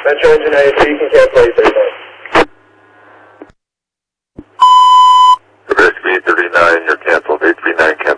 Metro Engine 93, you can cancel 839. Rescue 839, you're canceled. 839 canceled.